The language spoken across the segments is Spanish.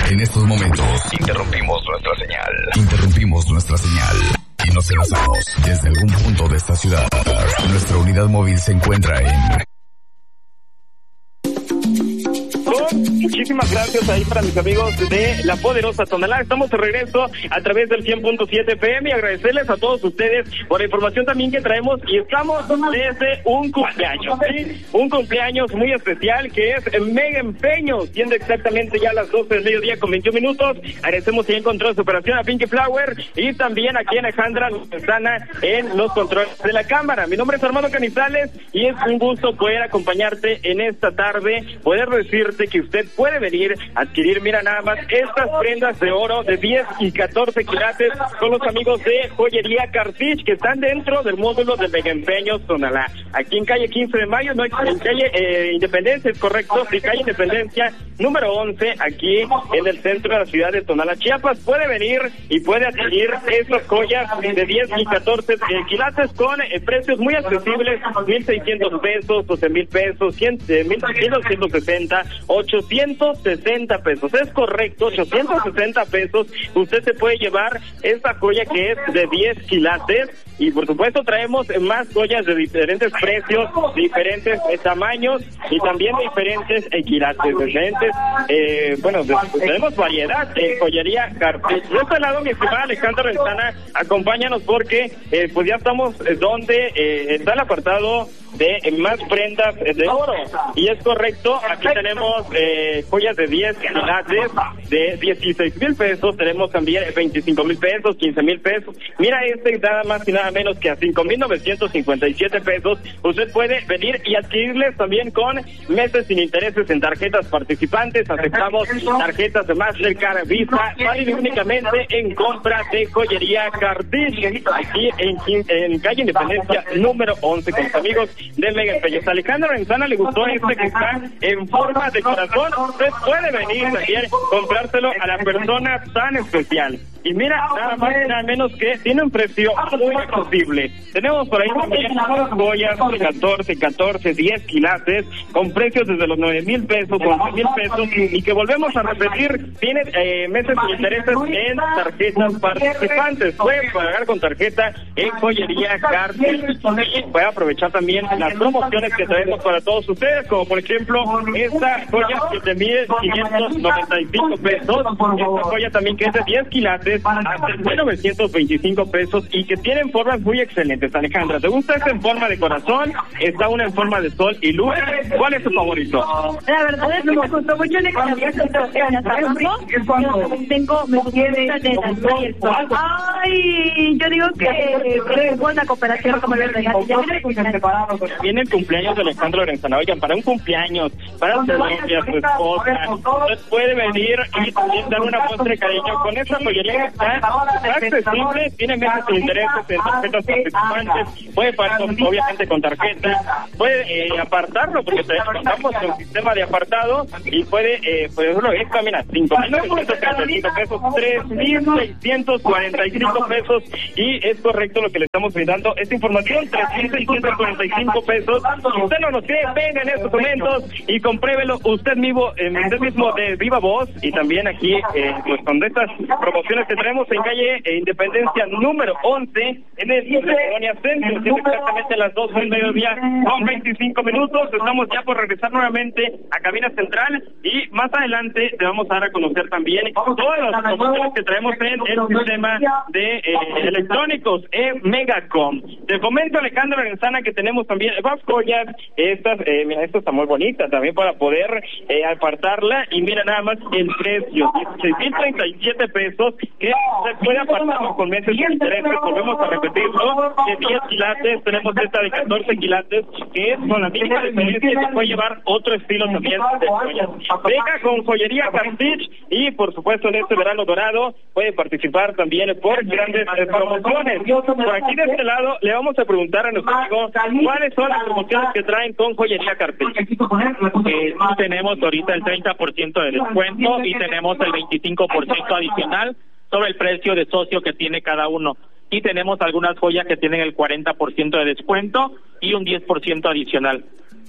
En estos momentos, interrumpimos nuestra señal. Y nos enlazamos desde algún punto de esta ciudad. Nuestra unidad móvil se encuentra en... Muchísimas gracias ahí para mis amigos de La Poderosa Tonalá. Estamos de regreso a través del 100.7 FM y agradecerles a todos ustedes por la información también que traemos, y estamos desde un cumpleaños, ¿sí? Un cumpleaños muy especial que es Mega Empeños, siendo exactamente ya las 12 del mediodía con 21 minutos. Agradecemos que encontró su operación a Pinky Flower y también aquí a Alejandra Lozana en los controles de la cámara. Mi nombre es Armando Canizales y es un gusto poder acompañarte en esta tarde, poder decirte que usted puede venir a adquirir, mira nada más, estas prendas de oro de 10 y 14 quilates con los amigos de Joyería Cartich, que están dentro del módulo de Mega Empeños Tonalá. Aquí en calle 15 de Mayo, no, en calle Independencia, es correcto, sí, calle Independencia, número 11, aquí en el centro de la ciudad de Tonalá, Chiapas. Puede venir y puede adquirir estas joyas de 10 y 14 quilates con precios muy accesibles, 1,600 pesos, 12,000 pesos, 1,160, 860 pesos, es correcto, 860 pesos, usted se puede llevar esta joya que es de 10 quilates, y por supuesto traemos más joyas de diferentes precios, diferentes tamaños, y también de diferentes quilates, diferentes, tenemos variedad de Joyería Cartich. De este lado, mi estimada Alejandra Renzana, acompáñanos porque pues ya estamos donde está el apartado de más prendas de oro, y es correcto, aquí tenemos joyas de 10 quilates de 16,000 pesos, tenemos también 25,000 pesos, 15,000 pesos, mira nada más y nada menos que a 5,957 pesos, usted puede venir y adquirirles también con meses sin intereses en tarjetas participantes, aceptamos tarjetas de Mastercard, Visa, válido únicamente en compra de Joyería Cartich, aquí en calle Independencia número 11, con los amigos de Mega Empeños. Alejandra Renzana le gustó este que está en forma de corazón. Usted puede venir también, comprárselo a la persona tan especial. Y mira, nada más y nada menos que tiene un precio muy accesible. Tenemos por ahí también joyas de 14, 10 quilates, con precios desde los 9,000 pesos, 11,000 pesos, y que volvemos a repetir, tiene meses sin intereses en tarjetas participantes. Puede pagar con tarjeta en Joyería Cartich y puede aprovechar también las promociones que traemos para todos ustedes, como por ejemplo esta joya de 7,595 pesos, esta joya también que es de 10 quilates hasta 925 pesos y que tienen formas muy excelentes. Alejandra, ¿te gusta esta en forma de corazón? Está una en forma de sol y luz. ¿Cuál es tu favorito? La verdad es que me gustó mucho la Ay, yo digo que buena cooperación como el regalo. Viene el cumpleaños de Alejandra Lorenzana. Oigan, para un cumpleaños, para su novia, su esposa, usted puede venir y también dar una muestra de cariño con esta joyería. Está accesible, tiene meses de intereses en tarjetas participantes, puede pagar obviamente con tarjeta, puede apartarlo porque contamos con un sistema de apartado y puede, por ejemplo, esta, mira, 5,935 pesos, 3,645 pesos, y es correcto lo que le estamos brindando, esta información, 3,645 pesos. Usted no nos cree, venga en estos momentos y compruébelo usted mismo de viva voz, y también aquí pues con estas promociones que traemos en calle Independencia número 11 en el Colonia Centro, siendo exactamente las 2 del mediodía con 25 minutos. Estamos ya por regresar nuevamente a cabina central y más adelante te vamos a dar a conocer también todas las promociones que traemos en el sistema de electrónicos Megacom. Te comento, Alejandra Lorenzana, que tenemos también más joyas, mira, esta está muy bonita también para poder apartarla, y mira nada más el precio, 6,037 pesos, que se puede apartarlo con meses de intereses. Volvemos a repetirlo, de 10 quilates, tenemos esta de 14 quilates, que es con la misma diferencia, que puede llevar otro estilo también de joyas. Venga con Joyería Cartich, y por supuesto en este verano dorado puede participar también por grandes promociones. Por aquí de este lado le vamos a preguntar a nuestro amigo cuáles son las promociones que traen con Joyería Cartich. Tenemos ahorita el 30% de descuento y tenemos el 25% adicional sobre el precio de socio que tiene cada uno. Y tenemos algunas joyas que tienen el 40% de descuento y un 10% adicional.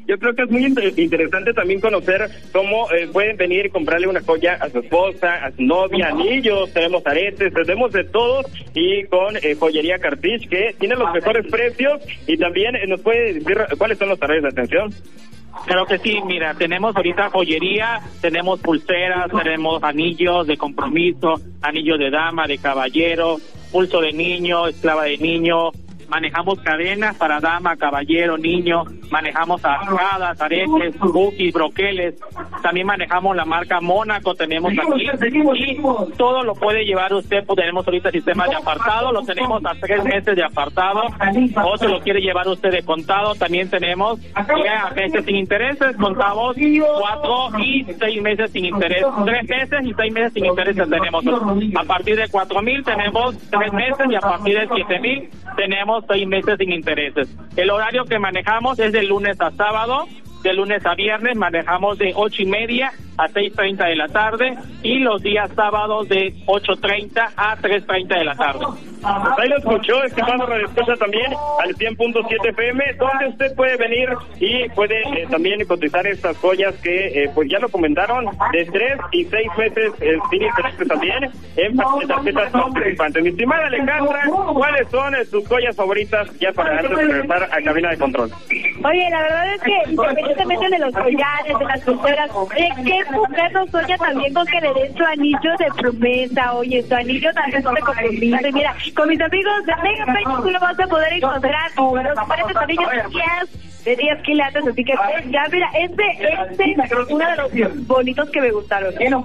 yo creo que es muy interesante también conocer cómo pueden venir y comprarle una joya a su esposa, a su novia, anillos, tenemos aretes, tenemos de todo, y con Joyería Cartish, que tiene los mejores precios, y también nos puede decir cuáles son los horarios de atención. Claro que sí, mira, tenemos ahorita joyería, tenemos pulseras, tenemos anillos de compromiso, anillos de dama, de caballero, pulso de niño, esclava de niño, manejamos cadenas para dama, caballero, niño, manejamos arcadas, aretes, bookies, broqueles, también manejamos la marca Mónaco, tenemos aquí, y todo lo puede llevar usted, pues tenemos ahorita sistemas de apartado, lo tenemos a 3 meses de apartado, o se lo quiere llevar usted de contado, también tenemos a meses sin intereses, contamos 4 y 6 meses sin interés, 3 meses y 6 meses sin intereses tenemos. A partir de 4,000 tenemos 3 meses, y a partir de 7,000 tenemos 6 meses sin intereses. El horario que manejamos es de lunes a sábado, de lunes a viernes manejamos de 8:30 a 6:30 de la tarde, y los días sábados de 8:30 a 3:30 de la tarde. Ahí lo escuchó, estimado Radio Escucha, también al 100.7 FM, donde usted puede venir y puede también cotizar estas joyas que pues ya lo comentaron, de 3 y 6 meses sin intereses también, en tarjetas participantes. Mi estimada Alejandra, ¿cuáles son sus joyas favoritas ya para antes de regresar a cabina de control? Oye, la verdad es que independientemente de los collares, de las pulseras, ¿qué mujer no sueña también con que le den su anillo de promesa? Oye, su anillo también de compromiso. Y mira, con mis amigos de Mega Peños tú lo vas a poder encontrar los diferentes anillos de 10 quilates, así que ya mira, este es uno de los bonitos que me gustaron. La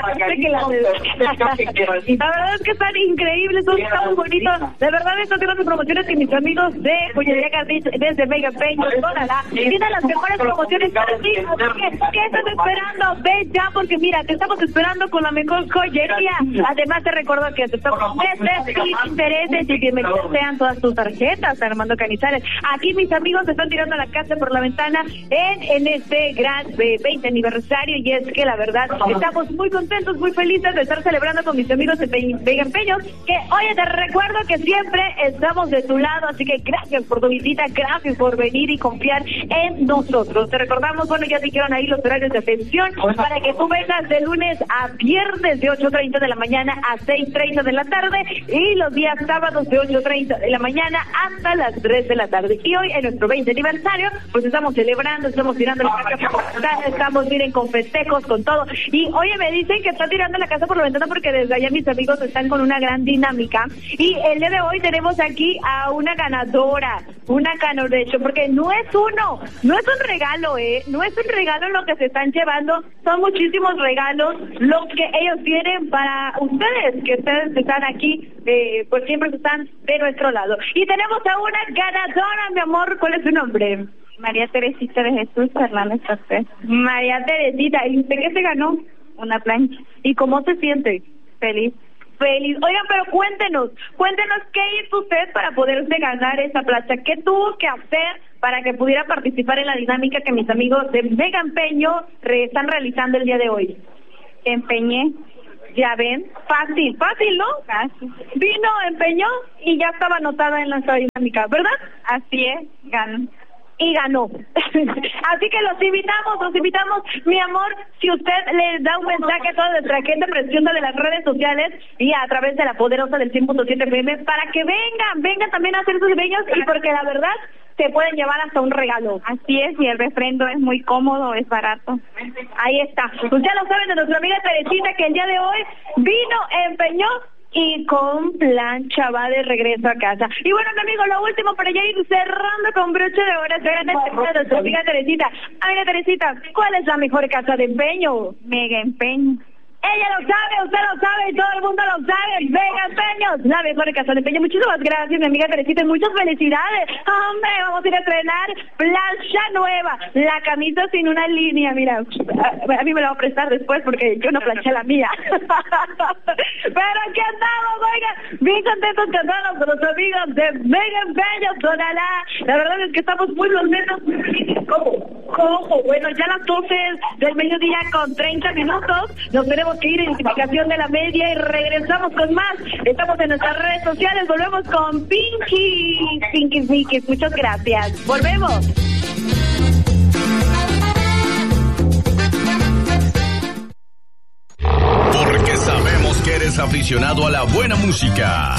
verdad es que están increíbles, son tan bonitos. De verdad, estas son las promociones que mis amigos de Joyería Cartish desde Mega Peños, tienen las mejores promociones para ti. ¿Qué estás esperando? Ve ya, porque mira, te estamos esperando con la mejor joyería. Además te recuerdo que te estamos sin intereses, y bienvenidos sean todas tus tarjetas, Armando Canizales. Aquí mis amigos se están tirando la casa por la ventana en este gran 20 aniversario, y es que la verdad estamos muy contentos, muy felices de estar celebrando con mis amigos de Mega Peños, que oye, te recuerdo que siempre estamos de tu lado, así que gracias por tu visita, gracias por venir y confiar en nosotros. Te recordamos, bueno, ya te dijeron ahí los horarios de atención para que tú vengas de lunes a viernes de 8:30 de la mañana a 6:30 de la tarde, y los días sábados de 8:30 de la mañana hasta las 3 de la tarde. Y hoy en nuestro 20 aniversario pues estamos celebrando, estamos tirando la casa por la ventana, estamos, miren, con festejos, con todo. Y oye, me dicen que están tirando la casa por la ventana porque desde allá mis amigos están con una gran dinámica, y el día de hoy tenemos aquí a una ganadora, de hecho, porque no es un regalo, no es un regalo lo que se están llevando, son muchísimos regalos lo que ellos tienen para ustedes, que ustedes están aquí, pues siempre están de nuestro lado. Y tenemos a una ganadora, mi amor, ¿cuál es su nombre? María Teresita de Jesús Fernández Café. María Teresita, ¿y usted qué se ganó? Una plancha. ¿Y cómo se siente? Feliz. Oigan, pero cuéntenos qué hizo usted para poderse ganar esa plancha, qué tuvo que hacer para que pudiera participar en la dinámica que mis amigos de Mega Empeño están realizando el día de hoy. Empeñé. Ya ven, fácil, ¿no? Fácil. Vino, empeñó y ya estaba anotada en la dinámica, ¿verdad? Así es, ganó. Y ganó. Así que los invitamos, mi amor, si usted le da un mensaje a toda nuestra gente presente de las redes sociales y a través de la poderosa del 100.7 FM para que vengan también a hacer sus bellos, y porque la verdad se pueden llevar hasta un regalo. Así es, y el refrendo es muy cómodo, es barato. Ahí está. Pues ya lo saben de nuestra amiga Teresita, que el día de hoy vino, empeñó y con plancha va de regreso a casa. Y bueno, mi amigo, lo último para ya ir cerrando con broche de oro, de nuestra amiga Teresita. Amiga Teresita, ¿cuál es la mejor casa de empeño? Mega Empeño. Ella lo sabe, usted lo sabe y todo el mundo lo sabe. Mega Empeños, la mejor casa de empeño. Muchísimas gracias, mi amiga Teresita, y muchas felicidades. Hombre, vamos a ir a estrenar plancha nueva, la camisa sin una línea. Mira, a mí me la va a prestar después porque yo no planché la mía. Pero aquí andamos, oiga, bien contentos que andamos con los amigos de Mega Empeños, tonalá. La verdad es que estamos muy contentos. ¿Cómo? Bueno, ya las 12 del mediodía con 30 minutos. Nos tenemos que ir en identificación de la media y regresamos con más. Estamos en nuestras redes sociales, volvemos con Pinky. Muchas gracias. Volvemos. aficionado a la buena música.